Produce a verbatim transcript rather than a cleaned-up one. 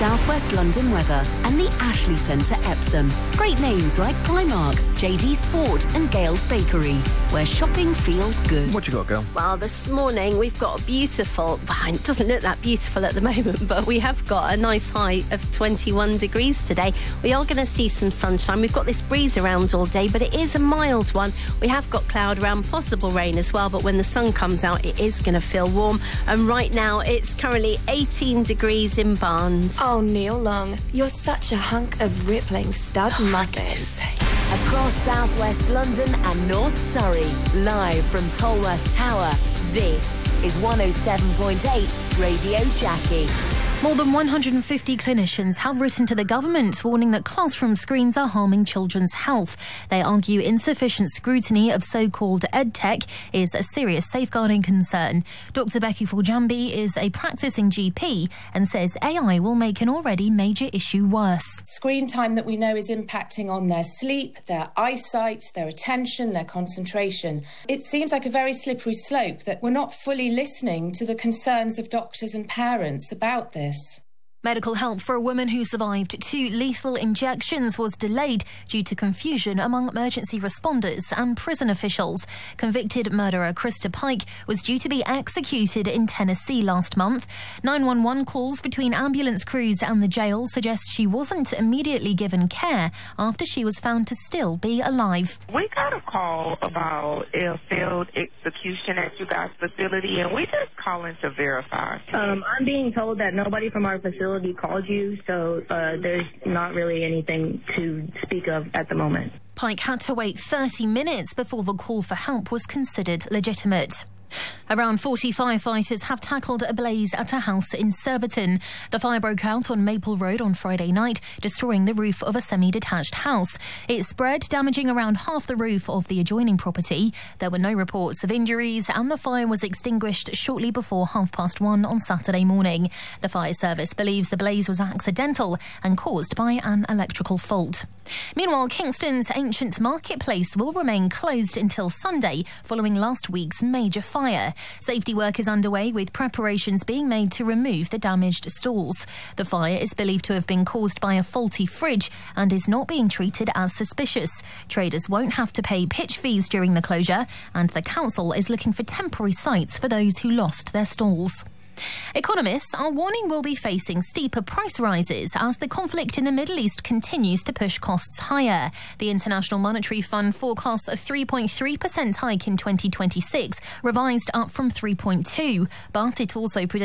South West London weather and the Ashley Centre Epsom. Great names like Primark, J D Sport and Gale's Bakery, where shopping feels good. What you got, girl? Well, this morning we've got a beautiful, well, it doesn't look that beautiful at the moment, but we have got a nice high of twenty-one degrees today. We are going to see some sunshine. We've got this breeze around all day, but it is a mild one. We have got cloud around, possible rain as well, but when the sun comes out, it is going to feel warm. And right now, it's currently eighteen degrees in Barnes. Oh, Neil Long, you're such a hunk of rippling stud Oh, muffins. Across South West London and North Surrey, live from Tolworth Tower, this is one oh seven point eight Radio Jackie. More than one hundred fifty clinicians have written to the government warning that classroom screens are harming children's health. They argue insufficient scrutiny of so-called EdTech is a serious safeguarding concern. Doctor Becky Foljambi is a practicing G P and says A I will make an already major issue worse. Screen time that we know is impacting on their sleep, their eyesight, their attention, their concentration. It seems like a very slippery slope that we're not fully listening to the concerns of doctors and parents about this. Medical help for a woman who survived two lethal injections was delayed due to confusion among emergency responders and prison officials. Convicted murderer Krista Pike was due to be executed in Tennessee last month. nine one one calls between ambulance crews and the jail suggest she wasn't immediately given care after she was found to still be alive. We got a call about a failed execution at you guys' facility, and we just calling to verify. Um, I'm being told that nobody from our facility called you, so uh, there's not really anything to speak of at the moment. Pike had to wait thirty minutes before the call for help was considered legitimate. Around forty firefighters have tackled a blaze at a house in Surbiton. The fire broke out on Maple Road on Friday night, destroying the roof of a semi-detached house. It spread, damaging around half the roof of the adjoining property. There were no reports of injuries, and the fire was extinguished shortly before half past one on Saturday morning. The fire service believes the blaze was accidental and caused by an electrical fault. Meanwhile, Kingston's ancient marketplace will remain closed until Sunday following last week's major fire. Safety work is underway, with preparations being made to remove the damaged stalls. The fire is believed to have been caused by a faulty fridge and is not being treated as suspicious. Traders won't have to pay pitch fees during the closure, and the council is looking for temporary sites for those who lost their stalls. Economists are warning we'll be facing steeper price rises as the conflict in the Middle East continues to push costs higher. The International Monetary Fund forecasts a three point three percent hike in twenty twenty-six, revised up from three point two, but it also predicts